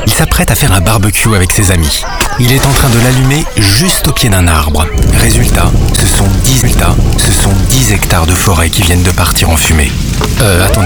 Il s'apprête à faire un barbecue avec ses amis. Il est en train de l'allumer juste au pied d'un arbre. Résultat, ce sont 10 hectares de forêt qui viennent de partir en fumée. Attendez.